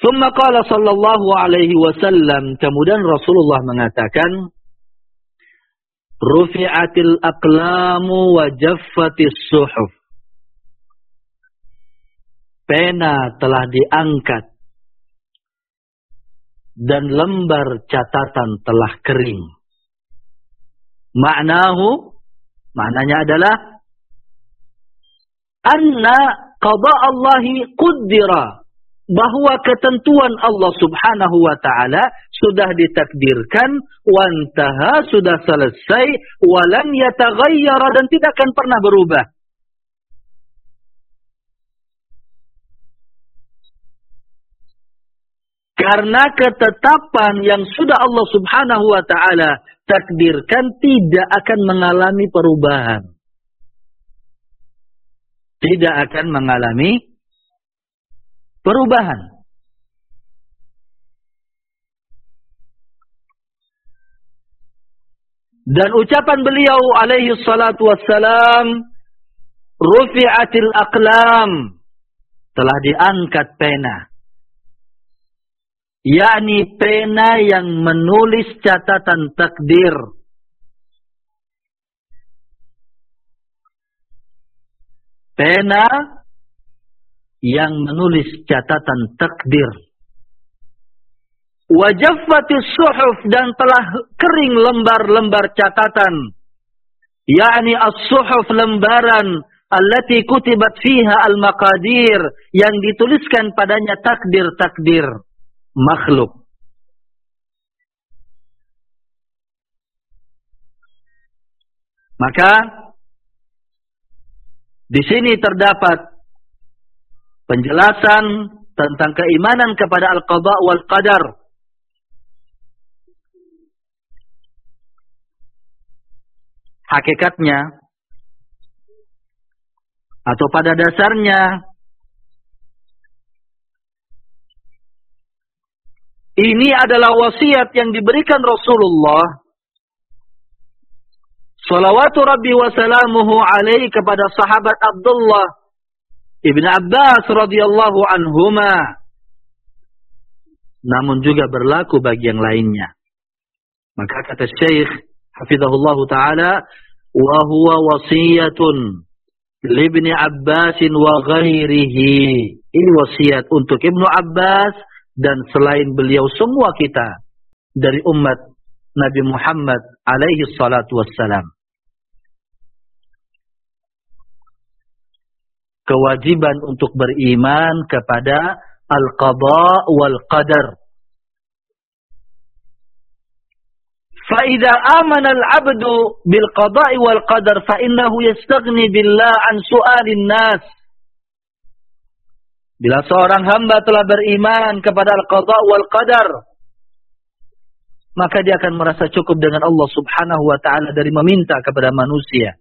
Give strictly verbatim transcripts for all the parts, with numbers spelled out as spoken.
Tsumma qala sallallahu alaihi wasallam, kemudian Rasulullah mengatakan, rufi'atil aqlamu wa jaffatis suhuf. Pena telah diangkat dan lembar catatan telah kering. Maknahu, maknanya adalah anna qada Allahi quddira, bahwa ketentuan Allah subhanahu wa ta'ala sudah ditakdirkan, wantaha, sudah selesai, walam yataghayyara, dan tidak akan pernah berubah. Karena ketetapan yang sudah Allah subhanahu wa ta'ala takdirkan tidak akan mengalami perubahan. Tidak akan mengalami perubahan. Dan ucapan beliau alaihi salatu wassalam, rufi'atil aqlam, telah diangkat pena. Yakni pena yang menulis catatan takdir. Pena yang menulis catatan takdir. Wajaffatis suhuf, dan telah kering lembar-lembar catatan. Yakni as-suhuf, lembaran allati kutibat fiha al-maqadir, yang dituliskan padanya takdir-takdir makhluk. Maka di sini terdapat penjelasan tentang keimanan kepada al-qada wal qadar. Hakikatnya atau pada dasarnya ini adalah wasiat yang diberikan Rasulullah salawatu rabbi wa salamuhu alaihi kepada sahabat Abdullah Ibn Abbas radhiyallahu anhuma. Namun juga berlaku bagi yang lainnya. Maka kata Syekh hafizahullah taala, wa huwa wasiyatun li Ibn Abbas wa ghairihi. Ini wasiat untuk Ibnu Abbas dan selain beliau semua kita dari umat Nabi Muhammad alaihi salatu wassalam. Kewajiban untuk beriman kepada al-qada wal qadar. Fa idza amana al-'abdu bil qada'i wal qadar fa innahu yastaghni billah an su'alin nas. Bila seorang hamba telah beriman kepada al-qada wal qadar, maka dia akan merasa cukup dengan Allah subhanahu wa ta'ala dari meminta kepada manusia.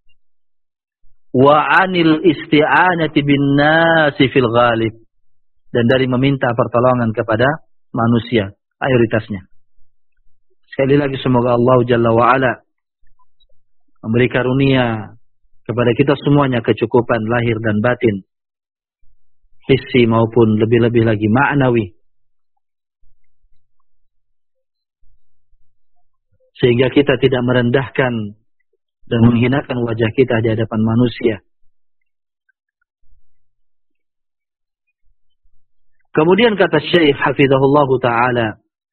Wa anil isti'anati bin nasi fil ghalib, dan dari meminta pertolongan kepada manusia mayoritasnya. Sekali lagi semoga Allah Jalla wa Ala memberi karunia kepada kita semuanya kecukupan lahir dan batin, hissi maupun lebih-lebih lagi ma'nawi, sehingga kita tidak merendahkan dan menghinakan wajah kita di hadapan manusia. Kemudian kata Syekh hafizahullah taala,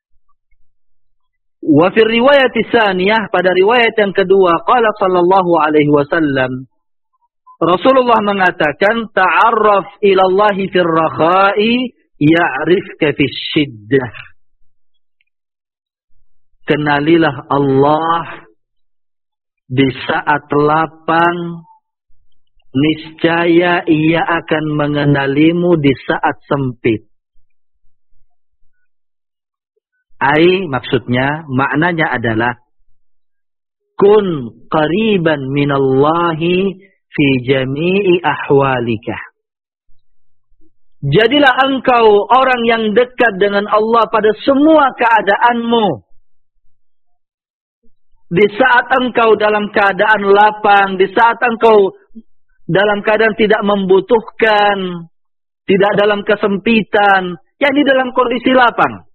wa fi riwayat tsaniyah, pada riwayat yang kedua, qala sallallahu alaihi wasallam, Rasulullah mengatakan, ta'arraf ila Allah fir rakha'i ya'rifka fis shiddah. Kenalilah Allah di saat lapang, niscaya ia akan mengenalimu di saat sempit. Ai, maksudnya, maknanya adalah kun qariban minallahi fi jami'i ahwalika. Jadilah engkau orang yang dekat dengan Allah pada semua keadaanmu. Di saat engkau dalam keadaan lapang, di saat engkau dalam keadaan tidak membutuhkan, tidak dalam kesempitan, yakni dalam kondisi lapang.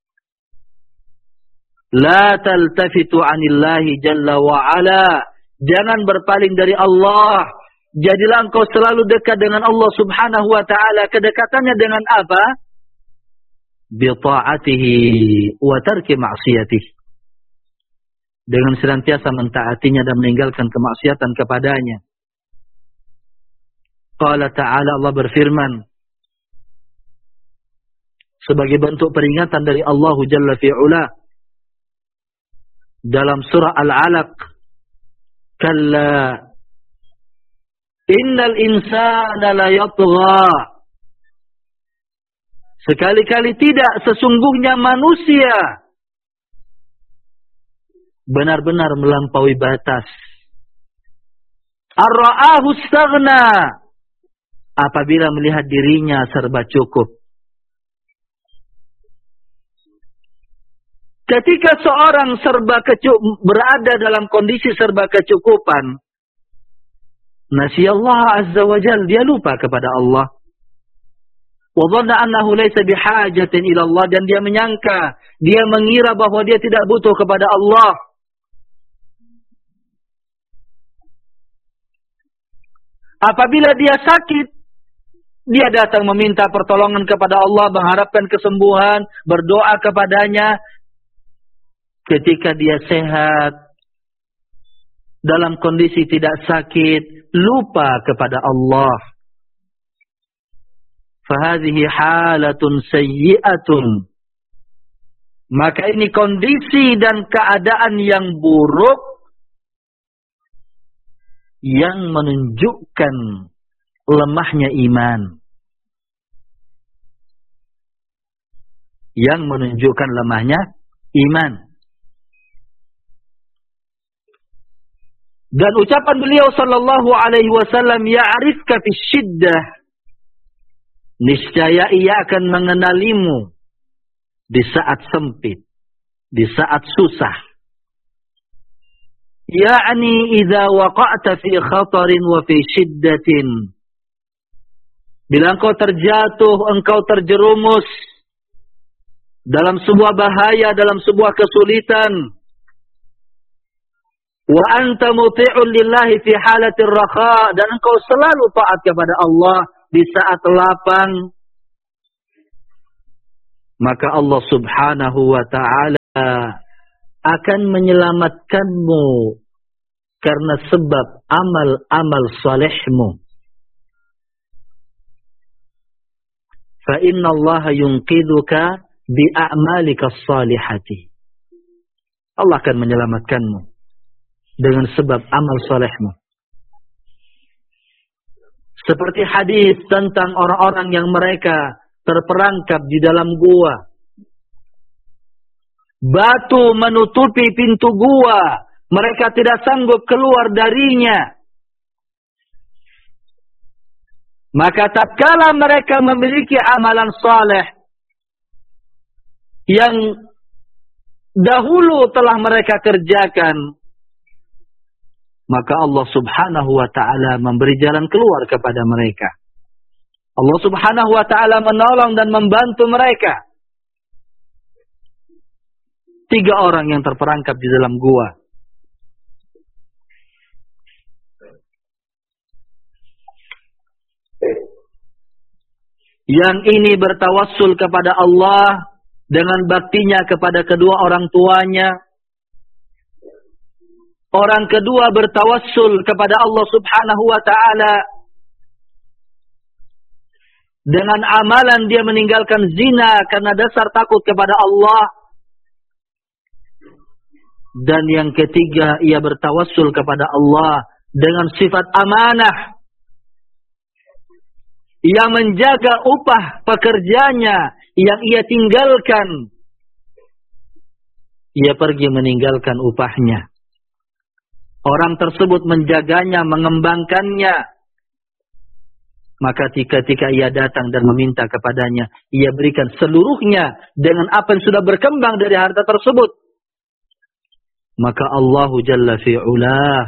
La taltafitu anillahi jalla wa ala. Jangan berpaling dari Allah. Jadilah engkau selalu dekat dengan Allah subhanahu wa ta'ala. Kedekatannya dengan apa? Bita'atihi wa tarki ma'siyatih. Dengan senantiasa mentaatinya dan meninggalkan kemaksiatan kepadanya. Qala ta'ala, Allah berfirman sebagai bentuk peringatan dari Allah Jalla fi'ula dalam surah Al-Alaq, kalla innal insana la yatgha. Sekali-kali tidak, sesungguhnya manusia benar-benar melampaui batas. Ar-ra'ahu istaghna, apabila melihat dirinya serba cukup. Ketika seorang serba kecukup, berada dalam kondisi serba kecukupan, nasiyallah azza wa jal, dia lupa kepada Allah. Wa dhanna annahu laysa bihajatin ila Allah, dan dia menyangka, dia mengira bahwa dia tidak butuh kepada Allah. Apabila dia sakit, dia datang meminta pertolongan kepada Allah, mengharapkan kesembuhan, berdoa kepadanya. Ketika dia sehat, dalam kondisi tidak sakit, lupa kepada Allah. Fahadhihi halatun sayyi'atun. Maka ini kondisi dan keadaan yang buruk yang menunjukkan lemahnya iman. Yang menunjukkan lemahnya iman. Dan ucapan beliau sallallahu alaihi wasallam, ya'rifka fi syiddah, niscaya ia akan mengenalimu di saat sempit, di saat susah. Ya'ni idza waqa'ta fi khatarin wa fi syiddatin, bila engkau terjatuh, engkau terjerumus dalam sebuah bahaya, dalam sebuah kesulitan, wa anta muti'un lillahi fi halatir rakha, dan engkau selalu taat kepada Allah di saat lapang, maka Allah subhanahu wa ta'ala akan menyelamatkanmu karena sebab amal-amal salihmu. Fa inna Allah yunqidhuka bi a'malika salihati. Allah akan menyelamatkanmu dengan sebab amal solehmu. Seperti hadis tentang orang-orang yang mereka terperangkap di dalam gua. Batu menutupi pintu gua. Mereka tidak sanggup keluar darinya. Maka tatkala mereka memiliki amalan soleh yang dahulu telah mereka kerjakan, maka Allah subhanahu wa ta'ala memberi jalan keluar kepada mereka. Allah subhanahu wa ta'ala menolong dan membantu mereka. Tiga orang yang terperangkap di dalam gua. Yang ini bertawassul kepada Allah dengan baktinya kepada kedua orang tuanya. Orang kedua bertawassul kepada Allah subhanahu wa ta'ala dengan amalan dia meninggalkan zina karena dasar takut kepada Allah. Dan yang ketiga, ia bertawassul kepada Allah dengan sifat amanah. Ia menjaga upah pekerjanya yang ia tinggalkan. Ia pergi meninggalkan upahnya. Orang tersebut menjaganya, mengembangkannya. Maka ketika ia datang dan meminta kepadanya, ia berikan seluruhnya dengan apa yang sudah berkembang dari harta tersebut. Maka Allah Jalla fi'ulah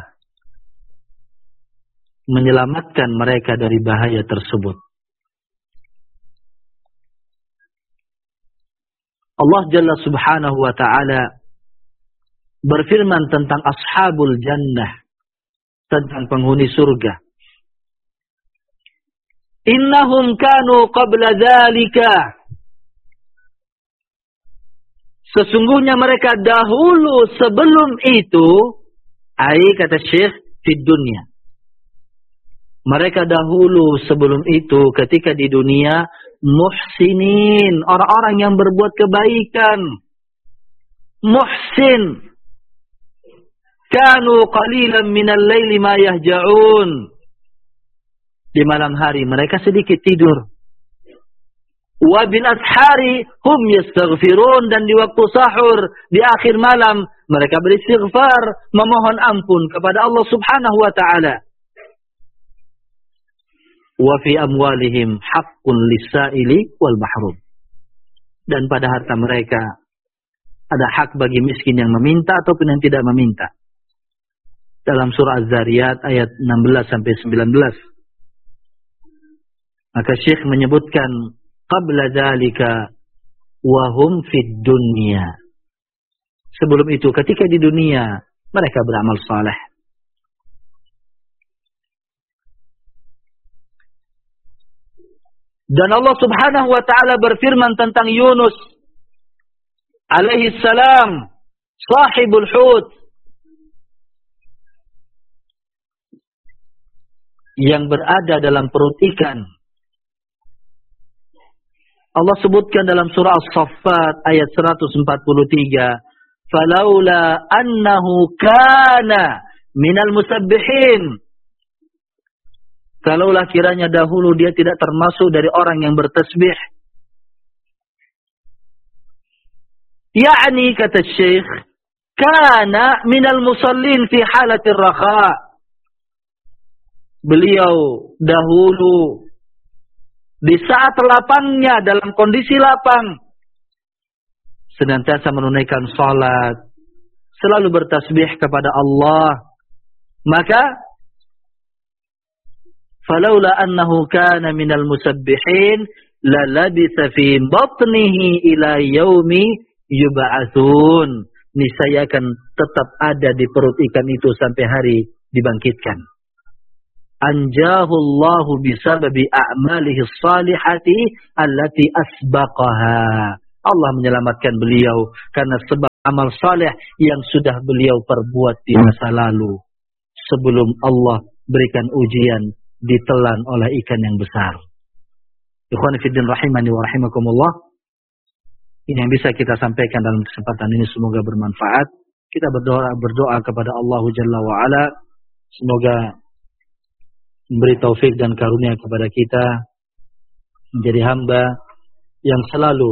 menyelamatkan mereka dari bahaya tersebut. Allah Jalla Subhanahu wa Ta'ala berfirman tentang ashabul jannah, tentang penghuni surga. Innahum kanu qabla dzalika, sesungguhnya mereka dahulu sebelum itu, ai kata Syekh, di dunia. Mereka dahulu sebelum itu ketika di dunia muhsinin, orang-orang yang berbuat kebaikan. Muhsin. Kanu qalilan minal laili ma yahja'un. Di malam hari mereka sedikit tidur. Wa bil ashari hum yastaghfirun, dan di waktu sahur, di akhir malam mereka beristighfar, memohon ampun kepada Allah Subhanahu wa Ta'ala. Wa fi amwalihim haqqun lis-sa'ili wal mahrum. Dan pada harta mereka ada hak bagi miskin yang meminta ataupun yang tidak meminta. Dalam surah Az-Zariyat ayat enam belas sampai sembilan belas. Maka Syekh menyebutkan qabla dzalika wa hum fid dunya. Sebelum itu ketika di dunia mereka beramal saleh. Dan Allah Subhanahu wa Ta'ala berfirman tentang Yunus alaihi salam, sahibul hut, yang berada dalam perut ikan. Allah sebutkan dalam surah As-Saffat ayat seratus empat puluh tiga, "Falaula annahu kana minal musabbihin." Kalaulah kiranya dahulu dia tidak termasuk dari orang yang bertasbih. Yakni kata Syekh, kana minal musallin fi halatir rakha. Beliau dahulu di saat lapangnya, dalam kondisi lapang, senantiasa menunaikan salat, selalu bertasbih kepada Allah. Maka falaula annahu kana minal musabbihin la labitha fi batnihi ila yaumi yub'atsun. Niscaya akan tetap ada di perut ikan itu sampai hari dibangkitkan. Anjahu Allahu bisababi a'malihi salihati allati asbaqaha. Allah menyelamatkan beliau karena sebab amal saleh yang sudah beliau perbuat di masa lalu, sebelum Allah berikan ujian ditelan oleh ikan yang besar. Ikhwan fiddin rahimani wa rahimakumullah. Ini yang bisa kita sampaikan dalam kesempatan ini, semoga bermanfaat. Kita berdoa berdoa kepada Allah Jalla wa Ala, semoga memberi taufik dan karunia kepada kita menjadi hamba yang selalu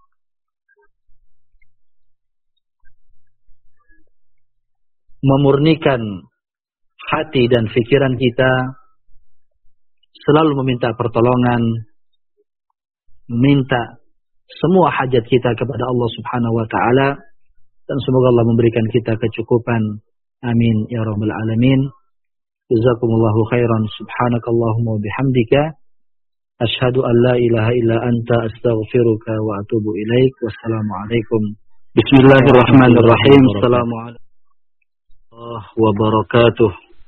memurnikan hati dan pikiran kita, selalu meminta pertolongan, meminta semua hajat kita kepada Allah Subhanahu wa Ta'ala, dan semoga Allah memberikan kita kecukupan. Amin ya rabbal alamin. Jazakumullahu khairan. Subhanakallahumma wa bihamdika asyhadu an la ilaha illa anta astaghfiruka wa atubu ilaik. Wassalamualaikum Bismillahirrahmanirrahim. Assalamualaikum warahmatullahi wabarakatuh.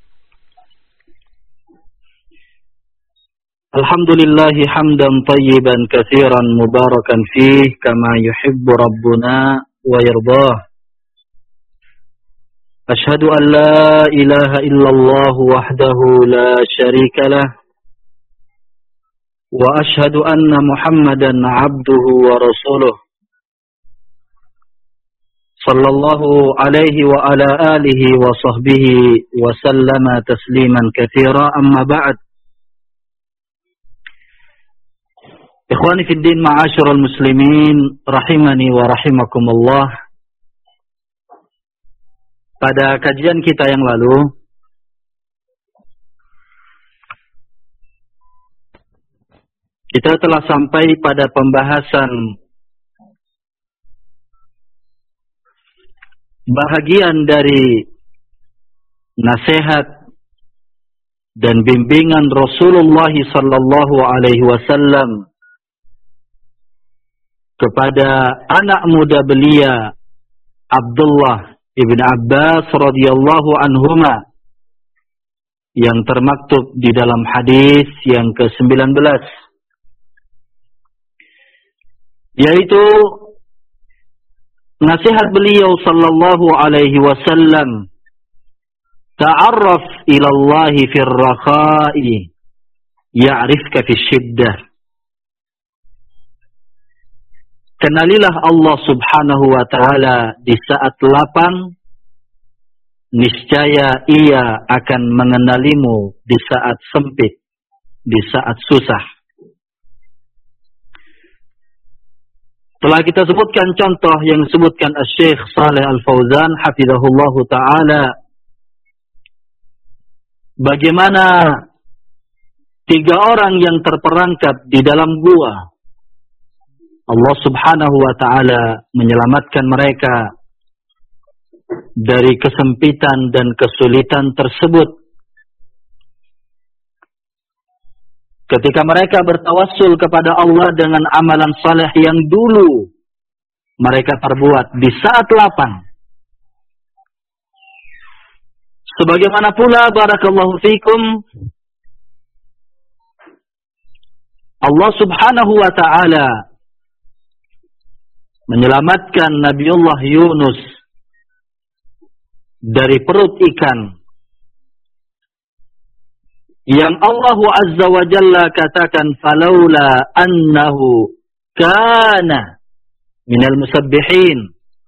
Alhamdulillah hamdan tayyiban katsiran mubarakan fih kama yuhibbu rabbuna wa yardah. Ashhadu an la ilaha illallah wahdahu la syarika lah wa ashhadu anna Muhammadan abduhu wa rasuluh sallallahu alaihi wa ala alihi wa sahbihi wa sallama tasliman katsira, amma ba'd. Ikhwani fid din, ma'asyiral muslimin rahimani wa rahimakumullah. Pada kajian kita yang lalu kita telah sampai pada pembahasan bahagian dari nasihat dan bimbingan Rasulullah sallallahu alaihi wasallam kepada anak muda belia Abdullah ibn Abbas radhiyallahu anhuma yang termaktub di dalam hadis yang ke sembilan belas, yaitu nasihat beliau sallallahu alaihi wasallam, ta'arraf ila Allah fi ar-rakha'i ya'rifka fi syiddah. Kenalilah Allah subhanahu wa ta'ala di saat lapang, niscaya ia akan mengenalimu di saat sempit, di saat susah. Telah kita sebutkan contoh yang disebutkan Asy-Syaikh Shalih Al-Fauzan hafizahullahu ta'ala, bagaimana tiga orang yang terperangkap di dalam gua, Allah subhanahu wa ta'ala menyelamatkan mereka dari kesempitan dan kesulitan tersebut. Ketika mereka bertawassul kepada Allah dengan amalan saleh yang dulu mereka perbuat di saat lapang. Sebagaimana pula barakallahu fikum, Allah subhanahu wa ta'ala menyelamatkan Nabiullah Yunus dari perut ikan yang Allah azza wa jalla katakan, falaula annahu kana minal musabbihin.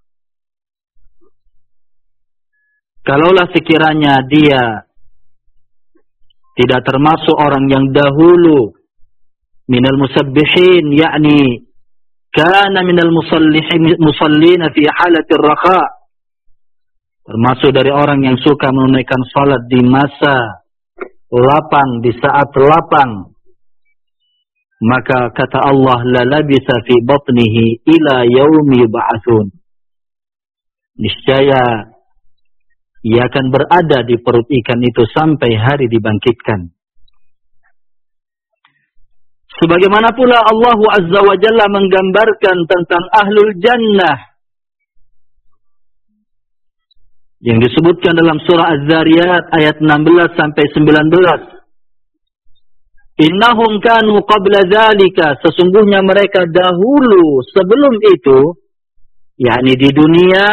Kalaulah sekiranya dia tidak termasuk orang yang dahulu minal musabbihin, yakni kana minal musallihin musallina fi halatir rakha, termasuk dari orang yang suka menunaikan salat di masa lapang, di saat lapang, maka kata Allah, la labisa fi batnihi ila yaumi yub'atsun, niscaya ia akan berada di perut ikan itu sampai hari dibangkitkan. Sebagaimana pula Allah azza wa jalla menggambarkan tentang ahlul jannah yang disebutkan dalam surah Az-Zariyat ayat enam belas sampai sembilan belas. Innahum kanu qabla dzalika, sesungguhnya mereka dahulu sebelum itu, yakni di dunia,